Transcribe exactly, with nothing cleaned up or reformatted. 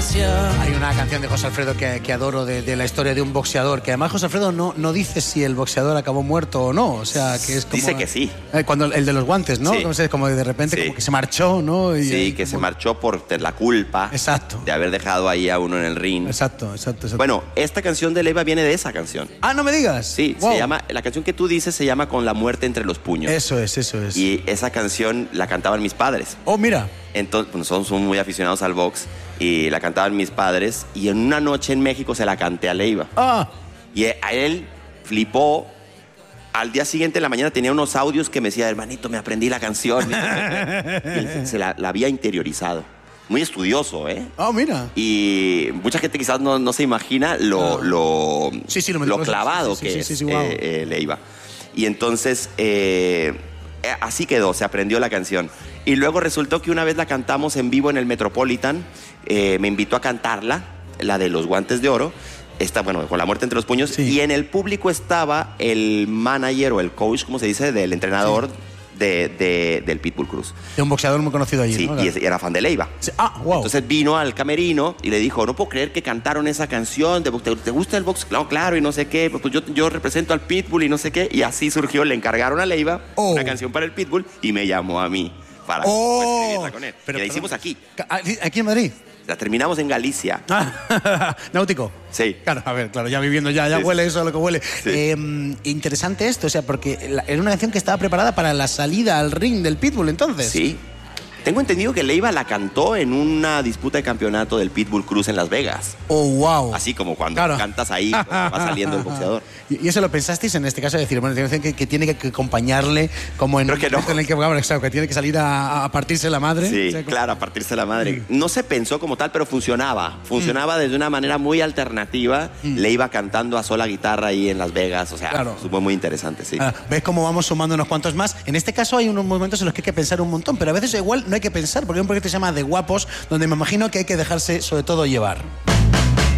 pasión. Hay una canción de José Alfredo que, que adoro de, de la historia de un boxeador, que además José Alfredo no, no dice si el boxeador acabó muerto o no, o sea, que es como... Dice que sí. Eh, cuando el de los guantes, ¿no? Sí. Como, como de repente Sí. como que se marchó, ¿no? Y, Sí, y que como... se marchó por la culpa Exacto. de haber dejado ahí a uno en el ring. Exacto, exacto, exacto. Bueno, esta canción de Leiva viene de esa canción. Ah, no me digas. Sí, Wow. se llama, la canción que tú dices se llama Con la muerte entre los puños. Eso es, eso es. Y esa canción la cantaban mis padres. Oh, mira. Entonces, bueno, son, son muy aficionados al box y la cantaban mis padres. Y en una noche en México se la canté a Leiva. Ah. Y a él flipó. Al día siguiente, en la mañana, tenía unos audios que me decía, hermanito, me aprendí la canción. Y él se la, la había interiorizado. Muy estudioso, ¿eh? Oh, mira. Y mucha gente quizás no, no se imagina lo, Ah. lo, Sí, sí, lo lo metí- clavado sí, sí, que sí, es sí, sí, wow. eh, eh, Leiva. Y entonces, eh, así quedó, se aprendió la canción. Y luego resultó que una vez la cantamos en vivo en el Metropolitan, eh, me invitó a cantarla, la de los guantes de oro, esta, bueno, con la muerte entre los puños, Sí. y en el público estaba el manager o el coach, como se dice, del entrenador Sí. de, de- del Pitbull Cruz. De un boxeador muy conocido allí, Sí, ¿no? y es- era fan de Leiva. Sí. Ah, wow. Entonces vino al camerino y le dijo, no puedo creer que cantaron esa canción, ¿te, te- te gusta el box? Claro, claro, y no sé qué, pues yo, yo represento al Pitbull y no sé qué, y así surgió, le encargaron a Leiva Oh. una canción para el Pitbull y me llamó a mí para Oh. escribirla con él. Pero, y la perdón. hicimos aquí, Ah, ¿aquí en Madrid? la terminamos en Galicia. Ah, náutico. Sí. Claro, a ver, claro, ya viviendo ya, ya Sí, huele sí. eso a lo que huele. Sí. Eh, interesante esto, o sea, porque la- era una canción que estaba preparada para la salida al ring del Pitbull, entonces. Sí. Tengo entendido que Leiva la cantó en una disputa de campeonato del Pitbull Cruz en Las Vegas. Oh, wow. Así como cuando Claro. cantas ahí, cuando va saliendo el boxeador. ¿Y y eso lo pensasteis en este caso? De decir, bueno, tiene una canción que, que tiene que, que acompañarle como en Creo que un no. momento en el que, bueno, exacto, que tiene que salir a, a partirse la madre. Sí, O sea, como- claro, a partirse la madre. No se pensó como tal, pero funcionaba. Funcionaba desde una manera muy alternativa. Le iba cantando a sola guitarra ahí en Las Vegas. O sea, Claro. supo muy interesante, sí. Ah, ¿ves cómo vamos sumando unos cuantos más? En este caso hay unos momentos en los que hay que pensar un montón, pero a veces igual no hay que pensar, porque hay un proyecto que se llama De Guapos, donde me imagino que hay que dejarse sobre todo llevar.